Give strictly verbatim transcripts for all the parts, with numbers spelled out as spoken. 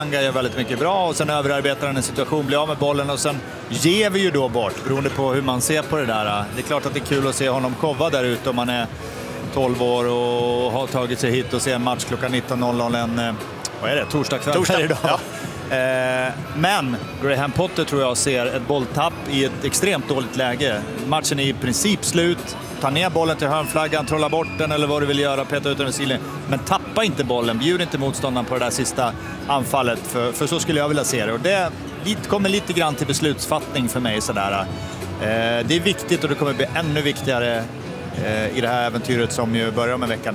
Han gör väldigt mycket bra och sen överarbetar han en situation, blir av med bollen och sen ger vi ju då bort, beroende på hur man ser på det där. Det är klart att det är kul att se honom showa där ute om man är tolv år och har tagit sig hit och ser en match klockan nitton noll noll en, vad är det, torsdag kväll Torsdag. idag. Ja. Eh, men Graham Potter tror jag ser ett bolltapp i ett extremt dåligt läge. Matchen är i princip slut. Ta ner bollen till hörnflaggan, trolla bort den eller vad du vill göra, peta ut den i silen. Men tappa inte bollen, bjud inte motståndaren på det där sista anfallet. För, för så skulle jag vilja se det. Och det kommer lite grann till beslutsfattning för mig. Sådär. Eh, det är viktigt och det kommer bli ännu viktigare eh, i det här äventyret som ju börjar om en vecka nu.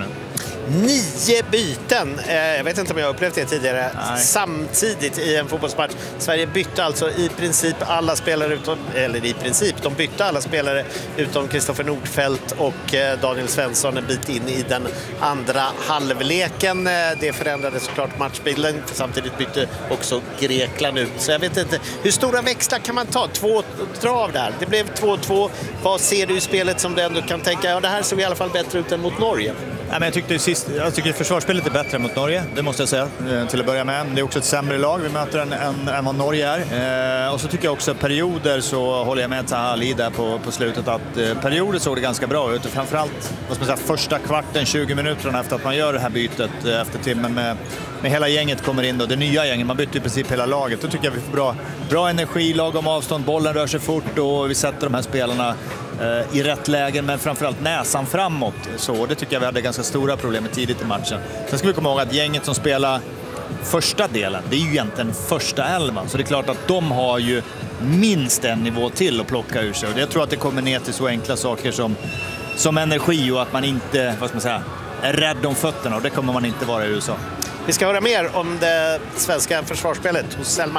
Nio byten, eh, jag vet inte om jag har upplevt det tidigare, Nej. samtidigt i en fotbollsmatch. Sverige bytte alltså i princip alla spelare utom, eller i princip, de bytte alla spelare utom Kristoffer Nordfeldt och eh, Daniel Svensson en bit in i den andra halvleken. Eh, det förändrade såklart matchbilden, samtidigt bytte också Grekland ut. Så jag vet inte, hur stora växlar kan man ta? Två drav där, det blev två två. Vad ser du i spelet som du ändå kan tänka, ja det här såg i alla fall bättre ut än mot Norge? Nej, men jag, tyckte sist, jag tycker försvarsspelet är bättre mot Norge, det måste jag säga, till att börja med. Det är också ett sämre lag vi möter än, än, än vad Norge är. Eh, och så tycker jag också perioder så håller jag med Zaha Ali där på, på slutet att eh, perioder såg det ganska bra ut. Och framförallt vad ska man säga, första kvarten, tjugo minuterna efter att man gör det här bytet eh, efter timmen med, med hela gänget kommer in då, det nya gänget, man byter i princip hela laget. Då tycker jag vi får bra, bra energi, lagom avstånd, bollen rör sig fort och vi sätter de här spelarna i rätt lägen, men framförallt näsan framåt. Så det tycker jag vi hade ganska stora problem med tidigt i matchen. Sen ska vi komma ihåg att gänget som spelar första delen, det är ju egentligen första elvan. Så det är klart att de har ju minst en nivå till att plocka ur sig. Och jag tror att det kommer ner till så enkla saker som, som energi och att man inte, vad ska man säga, är rädd om fötterna. Och det kommer man inte vara i U S A. Vi ska höra mer om det svenska försvarsspelet hos Selma.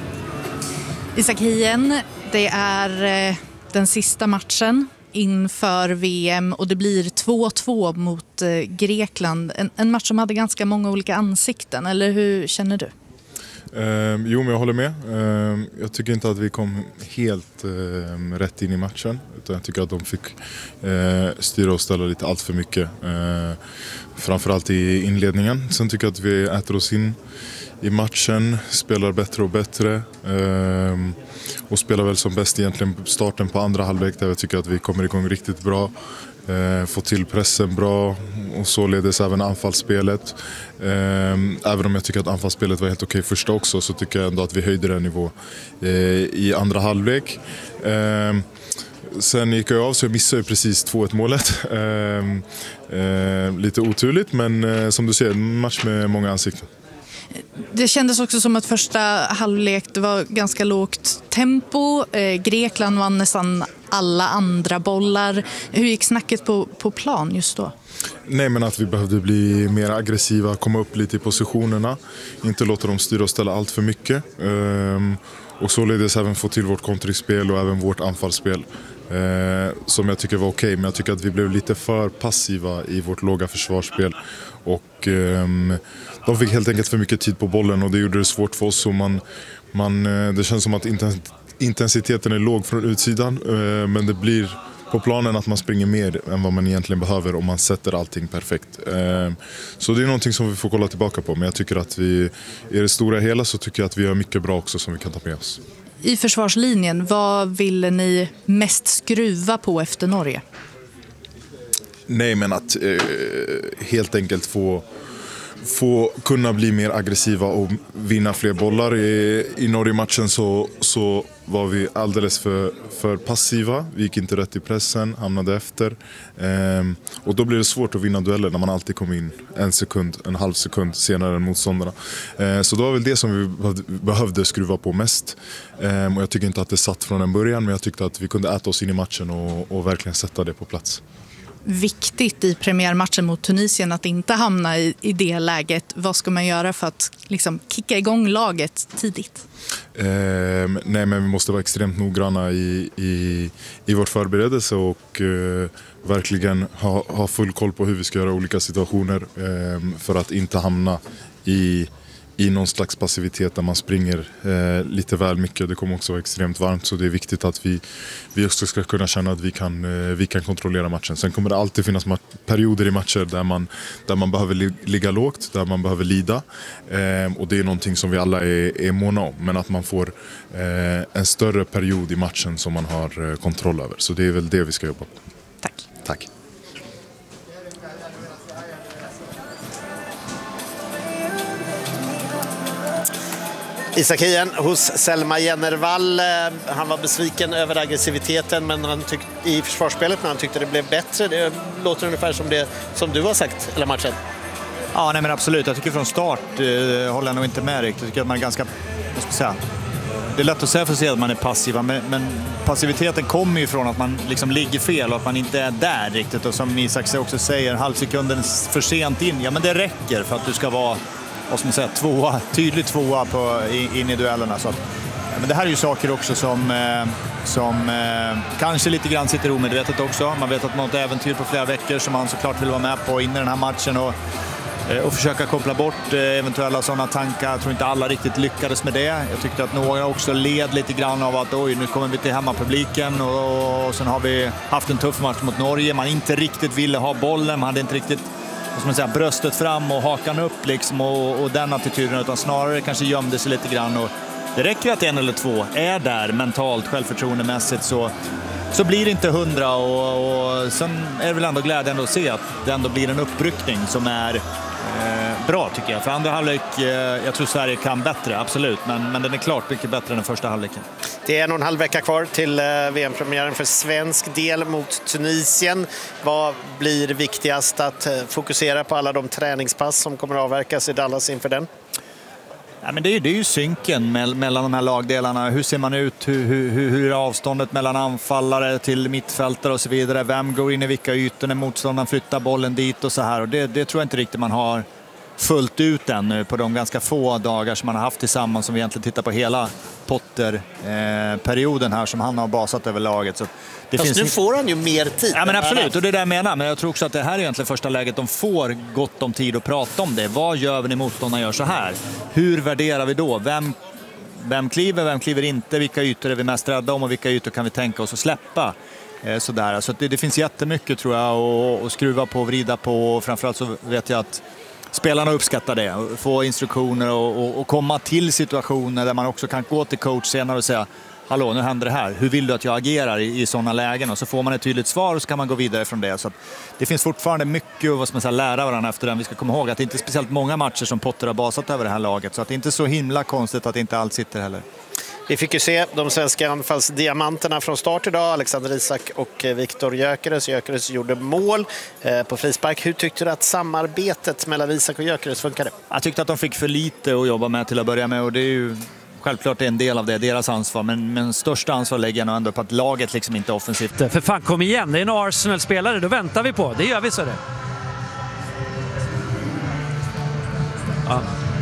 Isak Hien, det är den sista matchen inför V M och det blir två två mot Grekland. En, en match som hade ganska många olika ansikten, eller hur känner du? Eh, jo, men jag håller med. Eh, jag tycker inte att vi kom helt eh, rätt in i matchen. Utan jag tycker att de fick eh, styra och ställa lite allt för mycket. Eh, framförallt i inledningen. Sen tycker jag att vi äter oss in i matchen, spelar bättre och bättre. Eh, och spelar väl som bäst egentligen starten på andra halvlek där jag tycker att vi kommer igång riktigt bra. Eh, få till pressen bra och således även anfallsspelet. Eh, även om jag tycker att anfallsspelet var helt okej första också, så tycker jag ändå att vi höjde den nivå eh, i andra halvlek. Eh, sen gick jag av så jag missade ju precis två ett målet. Eh, eh, lite oturligt, men eh, som du ser, en match med många ansikten. Det kändes också som att första halvlek det var ganska lågt tempo. Eh, Grekland vann nästan alla andra bollar. Hur gick snacket på, på plan just då? Nej, men att vi behövde bli mer aggressiva, komma upp lite i positionerna. Inte låta dem styra och ställa allt för mycket. Ehm, och således även få till vårt kontringsspel och även vårt anfallsspel. Ehm, som jag tycker var okej, men jag tycker att vi blev lite för passiva i vårt låga försvarsspel. Och ehm, de fick helt enkelt för mycket tid på bollen och det gjorde det svårt för oss. Och man, man, det känns som att intensiteten är låg från utsidan, men det blir på planen att man springer mer än vad man egentligen behöver om man sätter allting perfekt. Så det är någonting som vi får kolla tillbaka på, men jag tycker att vi i det stora hela så tycker jag att vi har mycket bra också som vi kan ta med oss. I försvarslinjen, vad ville ni mest skruva på efter Norge? Nej, men att eh, helt enkelt få få kunna bli mer aggressiva och vinna fler bollar. I, i Norge-matchen så, så var vi alldeles för, för passiva. Vi gick inte rätt i pressen, hamnade efter. Ehm, och då blir det svårt att vinna dueller när man alltid kommer in en sekund, en halv sekund senare än motståndarna. Ehm, så det var väl det som vi behövde, behövde skruva på mest. Ehm, och jag tycker inte att det satt från en början, men jag tyckte att vi kunde äta oss in i matchen och, och verkligen sätta det på plats. Viktigt i premiärmatchen mot Tunisien att inte hamna i, i det läget. Vad ska man göra för att liksom kicka igång laget tidigt? Eh, nej, men vi måste vara extremt noggranna i, i, i vårt förberedelse och eh, verkligen ha, ha full koll på hur vi ska göra olika situationer eh, för att inte hamna i, i någon slags passivitet där man springer eh, lite väl mycket. Det kommer också vara extremt varmt, så det är viktigt att vi, vi också ska kunna känna att vi kan, eh, vi kan kontrollera matchen. Sen kommer det alltid finnas ma- perioder i matcher där man, där man behöver li- ligga lågt, där man behöver lida. Eh, och det är någonting som vi alla är, är måna om. Men att man får eh, en större period i matchen som man har eh, kontroll över. Så det är väl det vi ska jobba på. Tack. Tack. Isak Hien hos Selma Jennervall. Han var besviken över aggressiviteten men han tyck- i försvarsspelet, men han tyckte det blev bättre. Det låter ungefär som det som du har sagt hela matchen. Ja, nej, men absolut. Jag tycker från start eh, håller jag nog inte med riktigt. Jag tycker att man är ganska, vad ska jag säga, det är lätt att säga för sig att man är passiva, men, men passiviteten kommer ju från att man liksom ligger fel och att man inte är där riktigt. Och som Isak också säger, halvsekunden för sent in, ja men det räcker för att du ska vara, vad ska man säga, tvåa, tydligt tvåa på, in i duellerna. Så att, ja, men det här är ju saker också som, eh, som eh, kanske lite grann sitter omedvetet också. Man vet att man har ett äventyr på flera veckor som man såklart vill vara med på in i den här matchen och, eh, och försöka koppla bort eh, eventuella sådana tankar. Jag tror inte alla riktigt lyckades med det. Jag tyckte att några också led lite grann av att oj, nu kommer vi till hemmapubliken och, och sen har vi haft en tuff match mot Norge. Man inte riktigt ville ha bollen, man hade inte riktigt, som man säger, bröstet fram och hakan upp liksom, och, och den attityden, utan snarare kanske gömde sig lite grann. Och det räcker att en eller två är där mentalt, självförtroendemässigt, så, så blir det inte hundra. Och, och sen är det väl ändå glädjande att se att det ändå blir en uppryckning som är eh, bra tycker jag. För andra halvlek, eh, jag tror Sverige kan bättre, absolut, men, men den är klart mycket bättre än den första halvleken. Det är en och en halv vecka kvar till V M-premiären för svensk del mot Tunisien. Vad blir viktigast att fokusera på alla de träningspass som kommer att avverkas i Dallas inför den? Ja, men det, är, det är ju synken me- mellan de här lagdelarna. Hur ser man ut? Hur, hur, hur är avståndet mellan anfallare till mittfältare och så vidare? Vem går in i vilka ytor när motståndaren flyttar bollen dit och så här? Och det, det tror jag inte riktigt man har fullt ut ännu på de ganska få dagar som man har haft tillsammans, som vi egentligen tittar på hela Potter-perioden eh, här som han har basat över laget. Så det Fast finns nu in... får han ju mer tid. Ja, men absolut, och det är det jag menar. Men jag tror också att det här är egentligen första läget de får gott om tid att prata om det. Vad gör vi när motståndarna gör så här? Hur värderar vi då? Vem, vem kliver, vem kliver inte? Vilka ytor är vi mest rädda om och vilka ytor kan vi tänka oss att släppa? Eh, sådär. Så det, det finns jättemycket tror jag att, att skruva på och vrida på. Och framförallt så vet jag att spelarna uppskattar det, få instruktioner och, och, och komma till situationer där man också kan gå till coach senare och säga hallå, nu händer det här. Hur vill du att jag agerar i, i sådana lägen? Och så får man ett tydligt svar och så kan man gå vidare från det. Så att det finns fortfarande mycket vad ska man säga, lära varandra efter den. Vi ska komma ihåg att det inte är speciellt många matcher som Potter har basat över det här laget. Så att det är inte så himla konstigt att inte allt sitter heller. Vi fick ju se de svenska anfallsdiamanterna från start idag. Alexander Isak och Viktor Gyökeres. Gyökeres gjorde mål på frispark. Hur tyckte du att samarbetet mellan Isak och Gyökeres funkade? Jag tyckte att de fick för lite att jobba med till att börja med. Och det är ju självklart en del av det, deras ansvar. Men, men största ansvar lägger jag nog ändå på att laget liksom inte är offensivt. För fan, kom igen. Det är en Arsenal-spelare. Då väntar vi på. Det gör vi så det. Ja.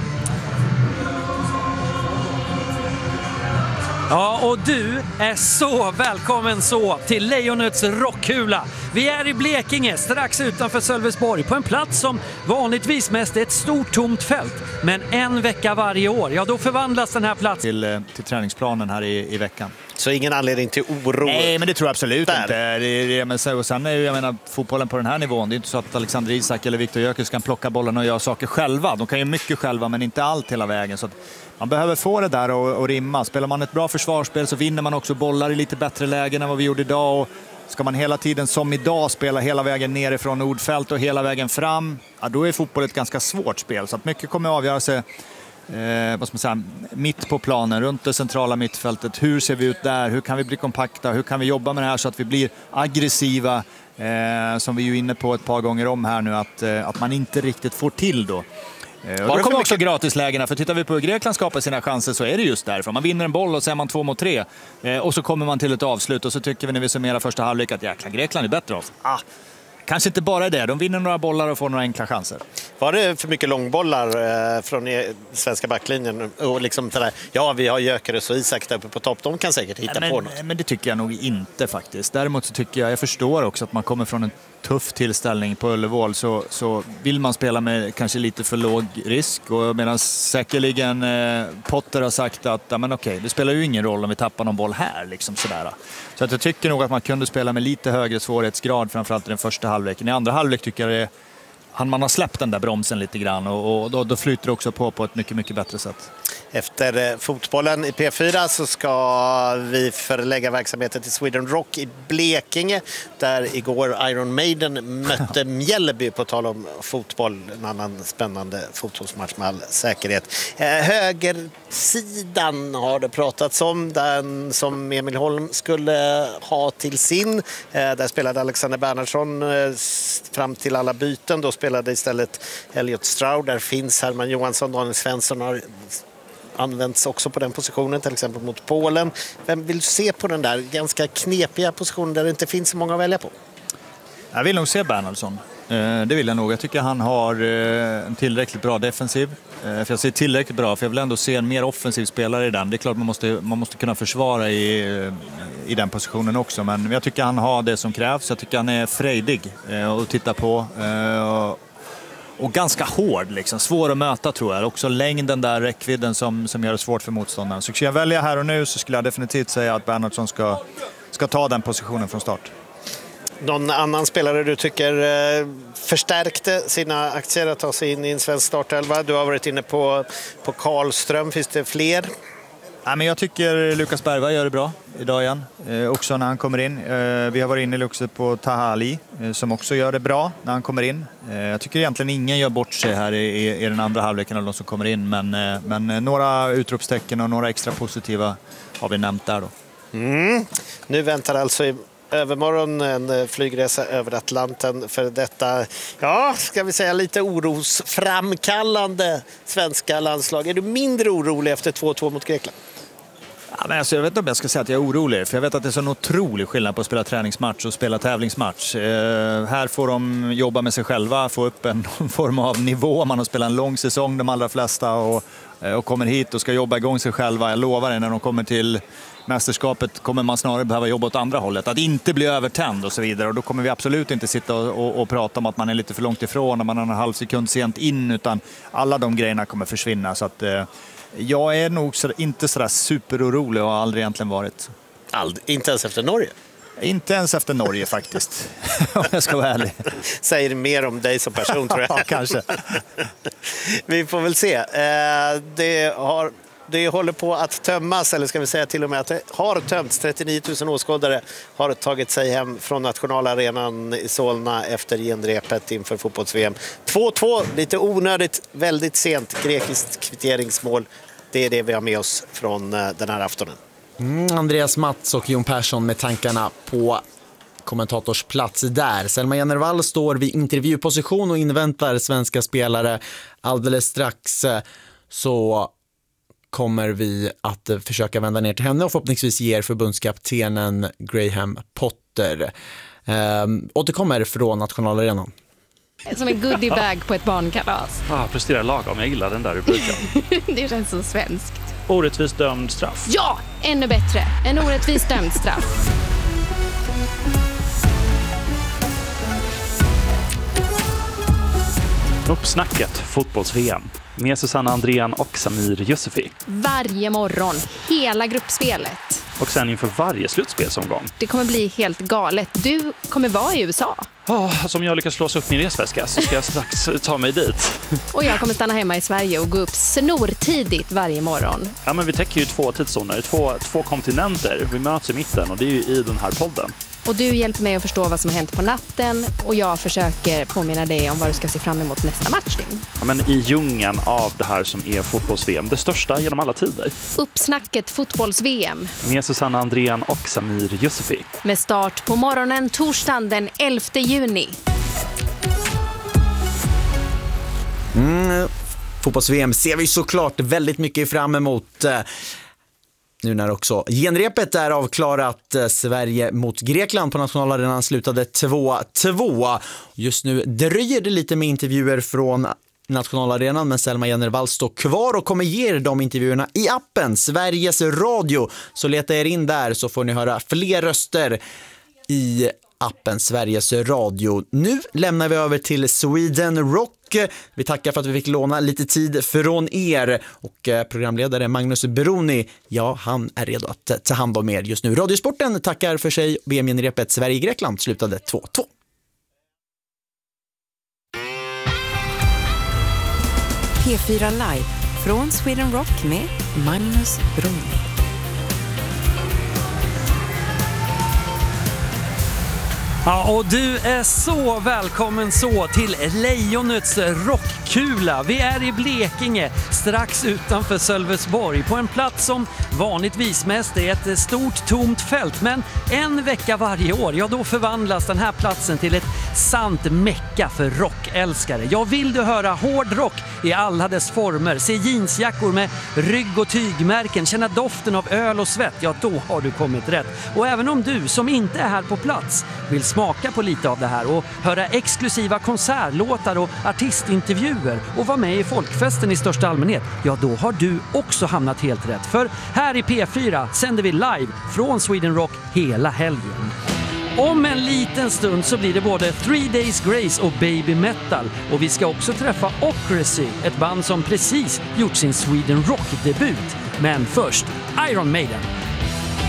Ja, och du är så välkommen så till Lejonets rockkula. Vi är i Blekinge, strax utanför Sölvesborg, på en plats som vanligtvis mest är ett stort tomt fält. Men en vecka varje år, ja då förvandlas den här platsen Till, till träningsplanen här i, i veckan. Så ingen anledning till oro? Nej, men det tror jag absolut där. inte. Det, det, men så, och sen är ju, jag menar, fotbollen på den här nivån, det är inte så att Alexander Isak eller Viktor Gyökeres kan plocka bollen och göra saker själva. De kan ju mycket själva, men inte allt hela vägen. Så att man behöver få det där och, och rimma. Spelar man ett bra försvarsspel så vinner man också bollar i lite bättre lägen än vad vi gjorde idag. Och ska man hela tiden som idag spela hela vägen nerifrån Nordfält och hela vägen fram, ja, då är fotboll ett ganska svårt spel. Så att mycket kommer att avgöra sig Eh, vad ska man säga, mitt på planen, runt det centrala mittfältet. Hur ser vi ut där? Hur kan vi bli kompakta? Hur kan vi jobba med det här så att vi blir aggressiva? Eh, som vi är ju inne på ett par gånger om här nu, att, eh, att man inte riktigt får till då. Eh, och då kommer också gratislägena, för tittar vi på hur Grekland skapar sina chanser så är det just därför. Man vinner en boll och så är man två mot tre. Eh, och så kommer man till ett avslut och så tycker vi när vi summerar första halvlek att jäkla, Grekland är bättre av. Ah. Kanske inte bara det, de vinner några bollar och får några enkla chanser. Var det för mycket långbollar eh, från svenska backlinjen? Och liksom sådär, ja, vi har Gyökeres och Isak där uppe på topp, de kan säkert hitta men, på något. Men det tycker jag nog inte faktiskt. Däremot så tycker jag, jag förstår också att man kommer från en tuff tillställning på Ullevål så, så vill man spela med kanske lite för låg risk. Och medan säkerligen eh, Potter har sagt att ja, men okej, det spelar ju ingen roll om vi tappar någon boll här. Liksom sådär. Så att jag tycker nog att man kunde spela med lite högre svårighetsgrad, framförallt i den första halvleken. I andra halvlek tycker jag det, han, man har släppt den där bromsen lite grann och, och då, då flyter det också på på ett mycket, mycket bättre sätt. Efter fotbollen i P fyra så ska vi förlägga verksamheten till Sweden Rock i Blekinge, där igår Iron Maiden mötte Mjällby, på tal om fotboll, en annan spännande fotbollsmatch med all säkerhet. Eh, högersidan har det pratats om, den som Emil Holm skulle ha till sin. Eh, där spelade Alexander Bernhardsson eh, fram till alla byten, då spelade istället Elliot Stroud. Där finns Herman Johansson, Daniel Svensson har används också på den positionen, till exempel mot Polen. Vem vill se på den där ganska knepiga positionen där det inte finns så många att välja på? Jag vill nog se Bernhardsson. Det vill jag nog. Jag tycker han har en tillräckligt bra defensiv. För jag ser tillräckligt bra, för jag vill ändå se en mer offensiv spelare i den. Det är klart man måste, man måste kunna försvara i, i den positionen också. Men jag tycker han har det som krävs. Jag tycker han är frejdig att titta på. Och ganska hård, liksom. Svår att möta tror jag. Också längden där, räckvidden som, som gör det svårt för motståndaren. Så skulle jag välja här och nu så skulle jag definitivt säga att Bernhardsson ska, ska ta den positionen från start. Någon annan spelare du tycker eh, förstärkte sina aktier att ta sig in i en svensk startelva? Du har varit inne på, på Karlström. Finns det fler? Ja, men jag tycker Lukas Bergvall gör det bra idag igen, eh, också när han kommer in. Eh, vi har varit inne också på Taha Ali eh, som också gör det bra när han kommer in. Eh, jag tycker egentligen ingen gör bort sig här i, i den andra halvleken av de som kommer in, men, eh, men några utropstecken och några extra positiva har vi nämnt där då. Mm. Nu väntar alltså i övermorgon en flygresa över Atlanten för detta, ja, ska vi säga lite orosframkallande svenska landslag. Är du mindre orolig efter två två mot Grekland? Ja, men alltså, jag vet inte om jag ska säga att jag är orolig, för jag vet att det är så en otrolig skillnad på att spela träningsmatch och spela tävlingsmatch. Eh, här får de jobba med sig själva, få upp en form av nivå. Man har spelat en lång säsong, de allra flesta, och, och kommer hit och ska jobba igång sig själva. Jag lovar det, när de kommer till mästerskapet kommer man snarare behöva jobba åt andra hållet. Att inte bli övertänd och så vidare. Och då kommer vi absolut inte sitta och, och, och prata om att man är lite för långt ifrån och man har en halv sekund sent in, utan alla de grejerna kommer försvinna. Så att eh, jag är nog så, inte sådär superorolig och har aldrig egentligen varit. Aldrig, inte ens efter Norge? Inte ens efter Norge faktiskt, om jag ska vara ärlig. Säger mer om dig som person, tror jag. Ja, kanske. Vi får väl se. Eh, det har... Det håller på att tömmas, eller ska vi säga till och med att det har tömts. trettionio tusen åskådare har tagit sig hem från nationalarenan i Solna efter genrepet inför fotbolls-V M. två två, lite onödigt, väldigt sent grekiskt kvitteringsmål. Det är det vi har med oss från den här aftonen. Mm, Andreas Mats och Jon Persson med tankarna på kommentatorsplats där. Selma Jennervall står vid intervjuposition och inväntar svenska spelare. Alldeles strax så kommer vi att försöka vända ner till henne och förhoppningsvis ge er förbundskaptenen Graham Potter. Um, återkommer från nationalarenan. Som en goodiebag på ett barnkalas. Ah, presterar lagom, jag gillar den där rubriken. Det känns så svenskt. Orättvist dömd straff. Ja, ännu bättre. En orättvist dömd straff. Uppsnacket fotbolls-V M med Susanna Andrén och Samir Yusufi. Varje morgon, hela gruppspelet. Och sen inför varje slutspelsomgång. Det kommer bli helt galet. Du kommer vara i U S A. Oh, som jag lyckas slås upp min resväska så ska jag strax ta mig dit. Och jag kommer stanna hemma i Sverige och gå upp snortidigt varje morgon. Ja, men vi täcker ju två tidszoner, två, två kontinenter. Vi möts i mitten och det är ju i den här podden. Och du hjälper mig att förstå vad som har hänt på natten och jag försöker påminna dig om vad du ska se fram emot nästa matchning. Ja, men i djungeln av det här som är fotbolls-V M, det största genom alla tider. Uppsnacket fotbolls-V M. Med Susanna Andrén och Samir Yusufi. Med start på morgonen torsdagen den elfte juni. Mm, fotbolls-V M ser vi såklart väldigt mycket fram emot. Nu när också genrepet är avklarat. Sverige mot Grekland på nationalarenan slutade två två. Just nu dröjer det lite med intervjuer från nationalarenan, men Selma Jennervall står kvar och kommer ge er de intervjuerna i appen Sveriges Radio. Så leta er in där så får ni höra fler röster i appen Sveriges Radio. Nu lämnar vi över till Sweden Rock. Vi tackar för att vi fick låna lite tid från er, och programledare Magnus Broni, ja, han är redo att ta hand om er just nu. Radiosporten tackar för sig. B M J-repet Sverige-Grekland slutade två två. P fyra Live från Sweden Rock med Magnus Broni. Ja, och du är så välkommen så till Lejonets rockkula. Vi är i Blekinge, strax utanför Sölvesborg, på en plats som vanligtvis mest är ett stort tomt fält. Men en vecka varje år, ja då förvandlas den här platsen till ett sant mecka för rockälskare. Ja, vill du höra hård rock i alla dess former, se jeansjackor med rygg- och tygmärken, känna doften av öl och svett, ja då har du kommit rätt. Och även om du som inte är här på plats vill smaka på lite av det här och höra exklusiva konsertlåtar och artistintervjuer och vara med i folkfesten i största allmänhet, ja då har du också hamnat helt rätt. För här i P fyra sänder vi live från Sweden Rock hela helgen. Om en liten stund så blir det både Three Days Grace och Baby Metal, och vi ska också träffa Ocracy, ett band som precis gjort sin Sweden Rock-debut. Men först Iron Maiden.